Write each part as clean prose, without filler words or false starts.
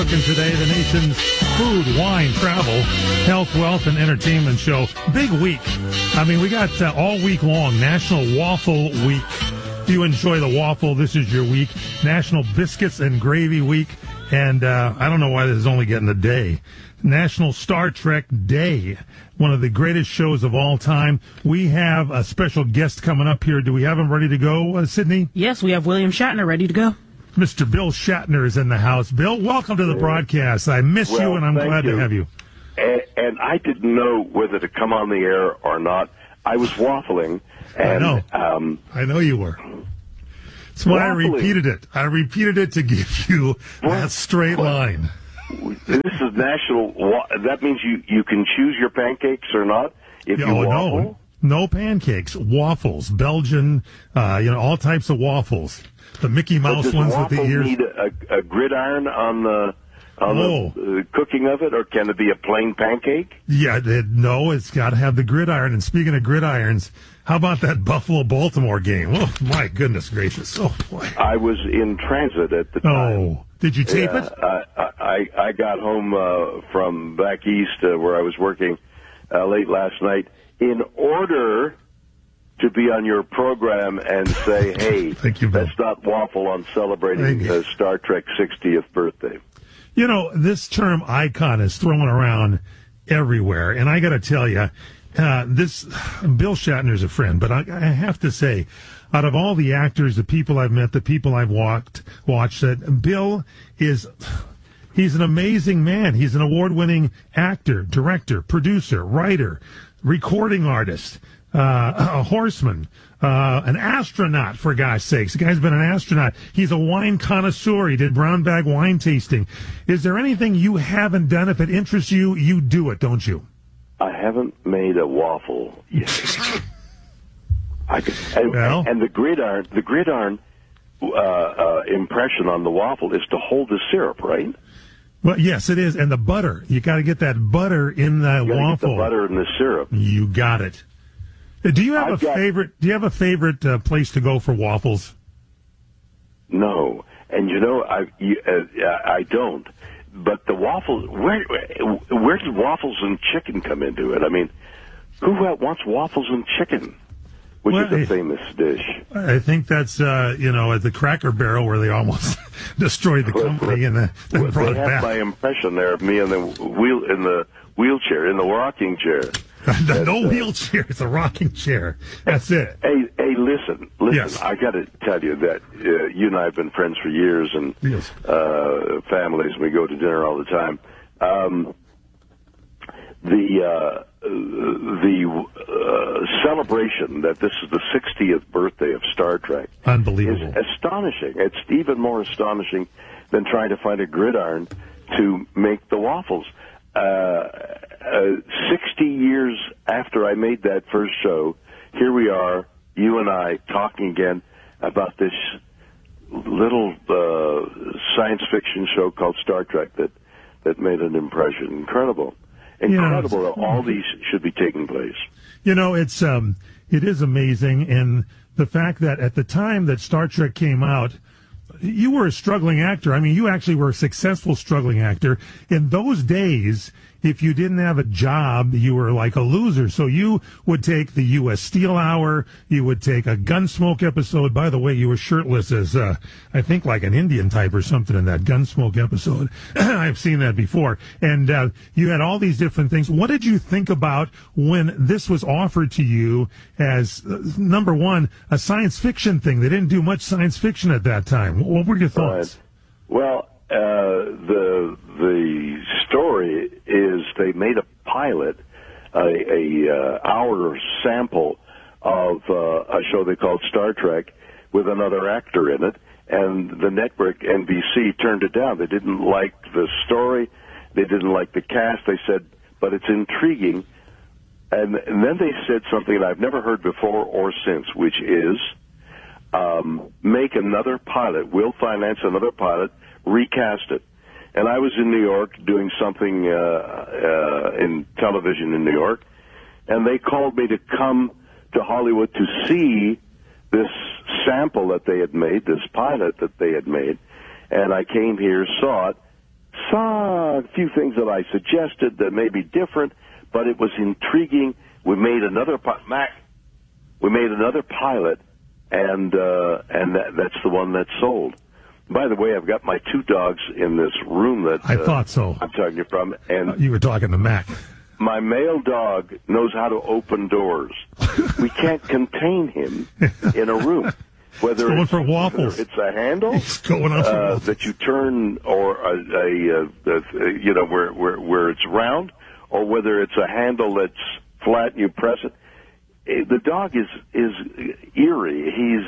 Today, the nation's food, wine, travel, health, wealth, and entertainment show. Big week. I mean, we got all week long, National Waffle Week. If you enjoy the waffle, this is your week. National Biscuits and Gravy Week. And I don't know why this is only getting a day. National Star Trek Day, one of the greatest shows of all time. We have a special guest coming up here. Do we have him ready to go, Sydney? Yes, we have William Shatner ready to go. Mr. Bill Shatner is in the house. Bill, welcome to the broadcast. I miss you, and I'm glad to have you. And I didn't know whether to come on the air or not. I was waffling. And, I know you were. That's why I repeated it. I repeated it to give you that straight line. This is national. That means you can choose your pancakes or not if you waffle? No pancakes. Waffles. Belgian, all types of waffles. The Mickey Mouse ones with the ears. Does waffle need a gridiron on the cooking of it, or can it be a plain pancake? Yeah, no, it's got to have the gridiron. And speaking of gridirons, how about that Buffalo-Baltimore game? Oh, my goodness gracious. Oh, boy. I was in transit at the time. Oh, did you tape it? I got home from back east where I was working late last night in order to be on your program and say, hey, Thank you, Bill. Let's not waffle on celebrating Star Trek 60th birthday. You know, this term icon is thrown around everywhere, and I got to tell you, Bill Shatner's a friend, but I have to say, out of all the actors, the people I've met, the people I've watched, that Bill he's an amazing man. He's an award-winning actor, director, producer, writer, recording artist, a horseman, an astronaut, for gosh sakes. The guy's been an astronaut. He's a wine connoisseur. He did brown bag wine tasting. Is there anything you haven't done? If it interests you, you do it, don't you? I haven't made a waffle yet. And the gridiron impression on the waffle is to hold the syrup, right? Well, yes, it is. And the butter. You got to get that butter in the waffle. Get the butter in the syrup. You got it. Do you have favorite? Do you have a favorite place to go for waffles? No, and I don't. But the waffles, where does waffles and chicken come into it? I mean, who wants waffles and chicken, which is a famous dish? I think that's at the Cracker Barrel where they almost destroyed the company and then brought it back. They have my impression there of me in the wheelchair, in the rocking chair. No wheelchair. It's a rocking chair. That's it. Hey, listen. Yes. I got to tell you that you and I have been friends for years, and families. We go to dinner all the time. The celebration that this is the 60th birthday of Star Trek, unbelievable, is astonishing. It's even more astonishing than trying to find a gridiron to make the waffles. 60 years after I made that first show, here we are, you and I, talking again about this little science fiction show called Star Trek that made an impression. Incredible that all these should be taking place. It is amazing, and the fact that at the time that Star Trek came out, you were a struggling actor. I mean, you actually were a successful struggling actor. In those days, if you didn't have a job, you were like a loser. So you would take the U.S. Steel Hour. You would take a Gunsmoke episode. By the way, you were shirtless as, I think, like an Indian type or something in that Gunsmoke episode. I've seen that before. And you had all these different things. What did you think about when this was offered to you as, number one, a science fiction thing? They didn't do much science fiction at that time. What were your thoughts? Well, the story is they made a pilot, a hour sample of a show they called Star Trek with another actor in it, and the network NBC turned it down. They didn't like the story, they didn't like the cast. They said, but it's intriguing. And then they said something that I've never heard before or since, which is make another pilot. We'll finance another pilot, recast it. And I was in New York doing something in television in New York, and they called me to come to Hollywood to see this sample that they had made, this pilot that they had made. And I came here, saw it, saw a few things that I suggested that may be different, but it was intriguing. We made another pilot, and that's the one that sold. By the way, I've got my two dogs in this room that I thought so. I'm talking to you from, and You were talking to Mac. my male dog knows how to open doors. We can't contain him in a room. Whether going for waffles. Whether it's a handle He's going on for waffles. that you turn, or where it's round, or whether it's a handle that's flat and you press it. The dog is eerie.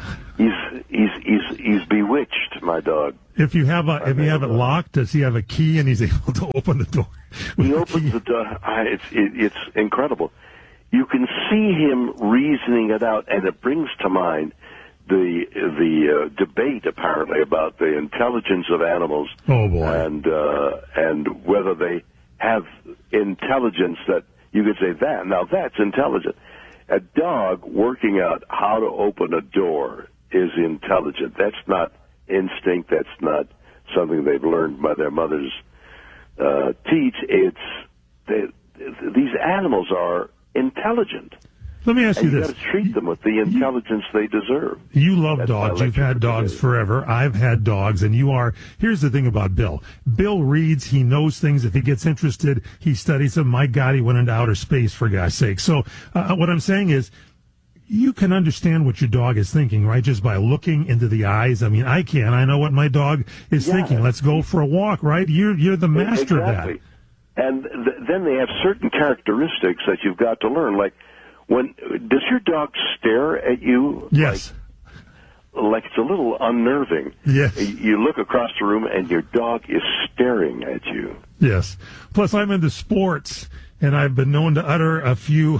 He's bewitched. My dog. If you have it locked, does he have a key and he's able to open the door? He opens the door. It's incredible. You can see him reasoning it out, and it brings to mind the debate apparently about the intelligence of animals. Oh boy! And whether they have intelligence that you could say that now that's intelligent. A dog working out how to open a door is intelligent. That's not instinct. That's not something they've learned by their mothers teach. These animals are intelligent. Let me ask you this. You've got to treat them with the intelligence they deserve. You love dogs. You've had dogs forever. I've had dogs, and here's the thing about Bill. Bill reads. He knows things. If he gets interested, he studies them. My God, he went into outer space, for God's sake. So what I'm saying is, you can understand what your dog is thinking, right? Just by looking into the eyes. I mean, I can. I know what my dog is thinking. Let's go for a walk, right? You're the master of that. And then they have certain characteristics that you've got to learn, like, does your dog stare at you? Yes. Like it's a little unnerving. Yes. You look across the room and your dog is staring at you. Yes. Plus, I'm into sports, and I've been known to utter a few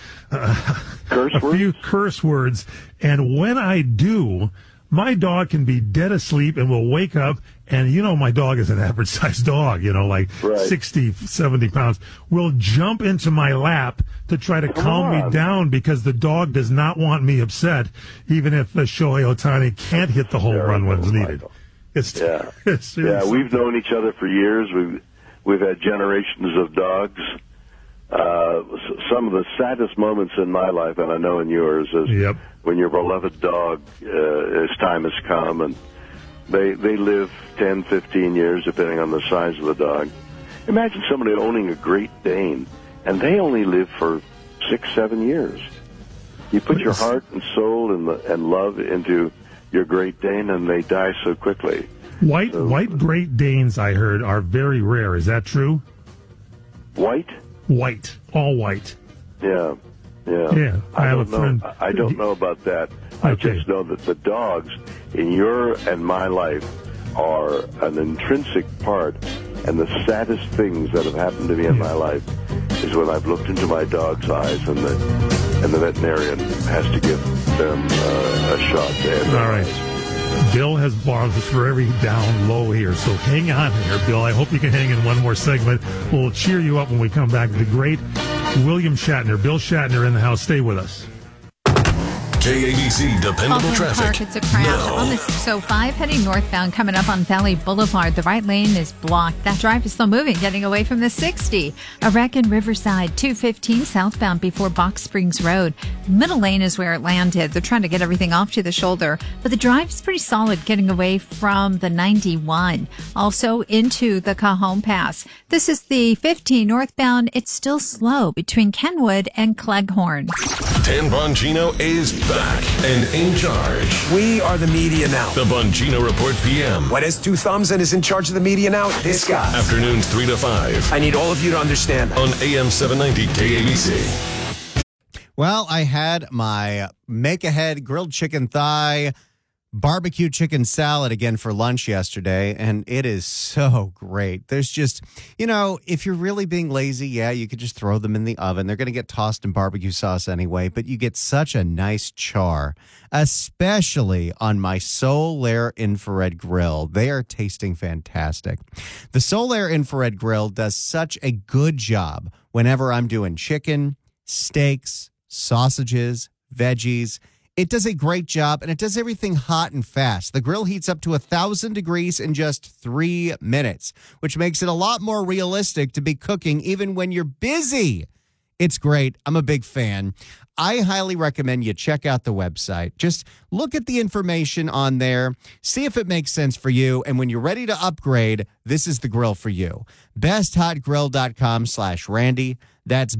curse words. And when I do, my dog can be dead asleep and will wake up. And, my dog is an average-sized dog, like 60, 70 pounds, will jump into my lap to try to calm me down because the dog does not want me upset, even if Shohei Ohtani can't hit the home run when it's needed. It's we've known each other for years. We've had generations of dogs. Some of the saddest moments in my life, and I know in yours, is when your beloved dog, his time has come, and they live 10, 15 years, depending on the size of the dog. Imagine somebody owning a Great Dane, and they only live for 6, 7 years. You put your heart and soul and love into your Great Dane, and they die so quickly. White Great Danes, I heard, are very rare. Is that true? White? White. All white. Yeah. I have a friend. I don't know about that. Okay. I just know that the dogs in your and my life are an intrinsic part, and the saddest things that have happened to me in my life is when I've looked into my dog's eyes and the veterinarian has to give them a shot to end. All right. Bill has brought us very down low here, so hang on here, Bill. I hope you can hang in one more segment. We'll cheer you up when we come back. The great William Shatner, Bill Shatner in the house. Stay with us. KABC Dependable Traffic. Park, it's a crash on the 605 heading northbound coming up on Valley Boulevard. The right lane is blocked. That drive is still moving, getting away from the 60. A wreck in Riverside, 215 southbound before Box Springs Road. Middle lane is where it landed. They're trying to get everything off to the shoulder, but the drive is pretty solid getting away from the 91. Also into the Cajon Pass. This is the 15 northbound. It's still slow between Kenwood and Cleghorn. Dan Bongino is back and in charge. We are the media now. The Bongino Report PM. What has two thumbs and is in charge of the media now? This guy. Afternoons 3 to 5. I need all of you to understand that. On AM 790 KABC. Well, I had my make-ahead grilled chicken thigh barbecue chicken salad again for lunch yesterday, and it is so great. There's just, if you're really being lazy, you could just throw them in the oven. They're going to get tossed in barbecue sauce anyway, but you get such a nice char, especially on my Solaire infrared grill. They are tasting fantastic. The Solaire infrared grill does such a good job whenever I'm doing chicken, steaks, sausages, veggies. It does a great job, and it does everything hot and fast. The grill heats up to 1,000 degrees in just 3 minutes, which makes it a lot more realistic to be cooking even when you're busy. It's great. I'm a big fan. I highly recommend you check out the website. Just look at the information on there, see if it makes sense for you, and when you're ready to upgrade, this is the grill for you. BestHotGrill.com/Randy. That's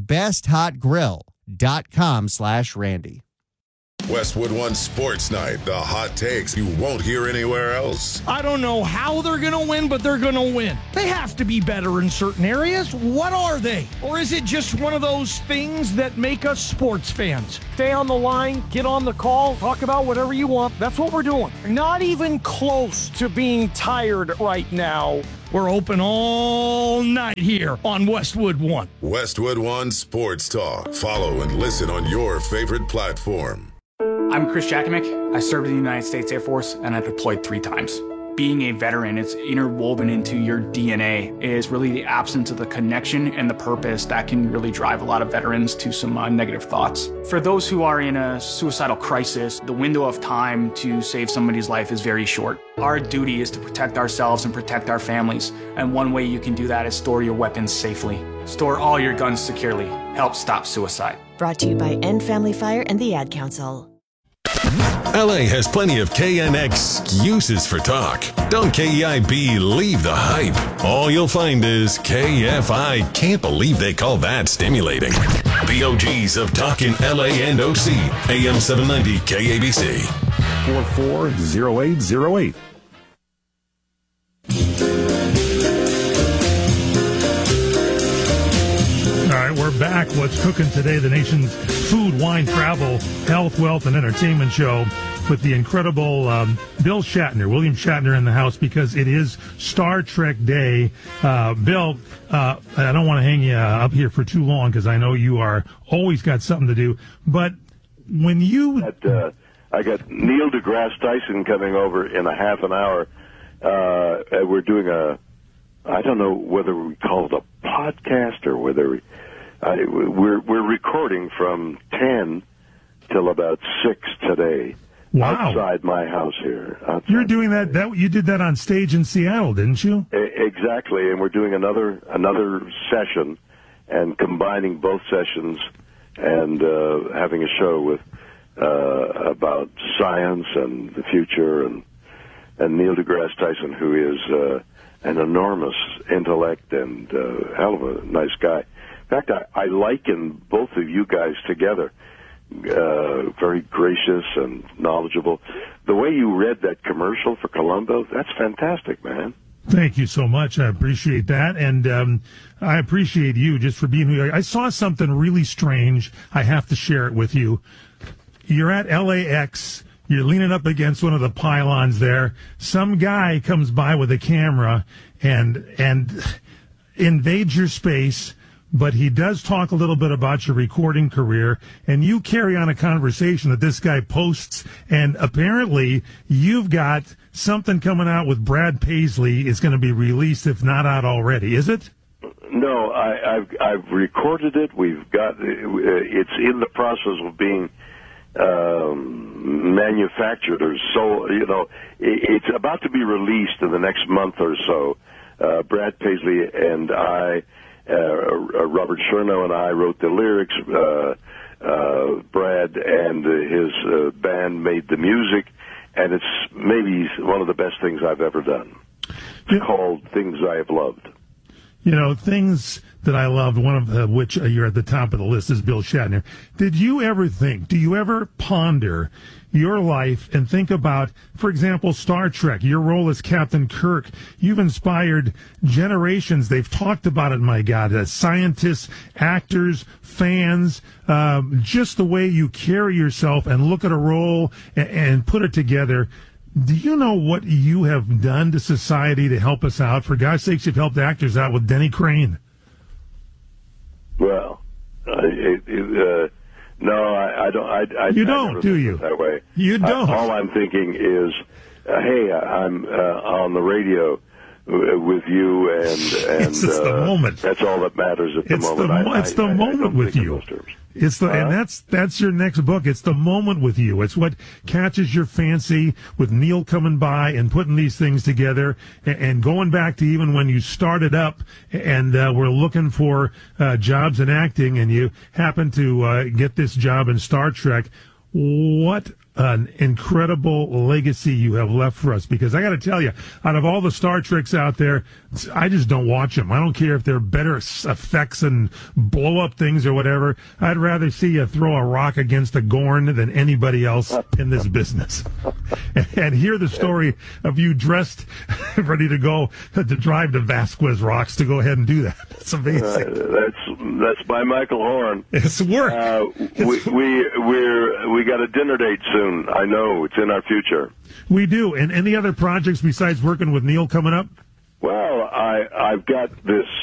BestHotGrill.com/Randy. Westwood One Sports Night, the hot takes you won't hear anywhere else. I don't know how they're going to win, but they're going to win. They have to be better in certain areas. What are they? Or is it just one of those things that make us sports fans? Stay on the line, get on the call, talk about whatever you want. That's what we're doing. Not even close to being tired right now. We're open all night here on Westwood One. Westwood One Sports Talk. Follow and listen on your favorite platform. I'm Chris Jakimick. I served in the United States Air Force, and I deployed 3 times. Being a veteran, it's interwoven into your DNA, is really the absence of the connection and the purpose that can really drive a lot of veterans to some negative thoughts. For those who are in a suicidal crisis, the window of time to save somebody's life is very short. Our duty is to protect ourselves and protect our families, and one way you can do that is store your weapons safely. Store all your guns securely. Help stop suicide. Brought to you by End Family Fire and the Ad Council. LA has plenty of KNX excuses for talk. Don't KEIB leave the hype. All you'll find is KFI can't believe they call that stimulating. The OGs of talking LA and OC. AM 790 KABC. 440808. All right, we're back. What's cooking today? The nation's food, wine, travel, health, wealth, and entertainment show with the incredible Bill Shatner, William Shatner in the house because it is Star Trek Day. Bill, I don't want to hang you up here for too long because I know you are always got something to do. But when you... I got Neil deGrasse Tyson coming over in a half an hour. We're doing I don't know whether we call it a podcast or whether we're recording from 10 till about 6 today. Wow. Outside my house here. You're doing that you did that on stage in Seattle, didn't you? Exactly, and we're doing another session and combining both sessions and having a show with about science and the future and Neil deGrasse Tyson, who is an enormous intellect and hell of a nice guy. In fact, I liken both of you guys together. Very gracious and knowledgeable. The way you read that commercial for Columbo, that's fantastic, man. Thank you so much. I appreciate that. And I appreciate you just for being here. I saw something really strange. I have to share it with you. You're at LAX. You're leaning up against one of the pylons there. Some guy comes by with a camera and invades your space, but he does talk a little bit about your recording career, and you carry on a conversation that this guy posts, and apparently you've got something coming out with Brad Paisley. Is going to be released, if not out already, is it? No, I've recorded it. We've got it's in the process of being manufactured or sold. You know, it's about to be released in the next month or so. Brad Paisley and I, Robert Chernow and I wrote the lyrics. Brad and his band made the music, and it's maybe one of the best things I've ever done. It's called Things I Have Loved. You know, things that I loved, one of which you're at the top of the list, is Bill Shatner. Do you ever ponder your life and think about, for example, Star Trek, your role as Captain Kirk? You've inspired generations. They've talked about it, my God, scientists, actors, fans, just the way you carry yourself and look at a role and put it together. Do you know what you have done to society to help us out? For God's sakes, you've helped actors out with Denny Crane. Well, no, I don't. You don't, do you? That way. You don't. All I'm thinking is, hey, I'm on the radio with you, and it's just the moment. That's all that matters at the moment. It's the moment with you. It's the and that's your next book. It's the moment with you. It's what catches your fancy with Neil coming by and putting these things together and going back to even when you started up and were looking for jobs in acting and you happened to get this job in Star Trek. What an incredible legacy you have left for us, because I got to tell you, out of all the Star Treks out there, I just don't watch them. I don't care if they're better effects and blow up things or whatever. I'd rather see you throw a rock against a Gorn than anybody else in this business. And hear the story of you dressed, ready to go to drive to Vasquez Rocks to go ahead and do that. It's amazing. That's by Michael Horn. It's work. We got a dinner date soon. I know it's in our future. We do. And any other projects besides working with Neil coming up? Well, I've got this